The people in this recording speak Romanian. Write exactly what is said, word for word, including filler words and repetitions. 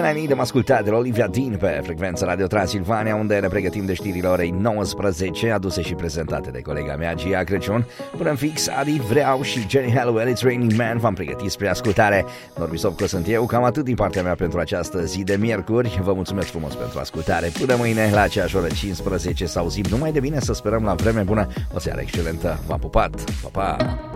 I Need am ascultat de la Olivia Dean pe frecvența Radio Transilvania, unde ne pregătim de știrile orei nouăsprezece, aduse și prezentate de colega mea Gia Crăciun. Până în fix, Adi Vreau și Jenny Hallowell, It's Raining Man v-am pregătit spre ascultare. Normisov că sunt eu, cam atât din partea mea pentru această zi de miercuri. Vă mulțumesc frumos pentru ascultare. Până mâine la aceeași oră cincisprezece să auzim numai de bine, să sperăm la vreme bună. O seară excelentă. V-am pupat. Pa, pa!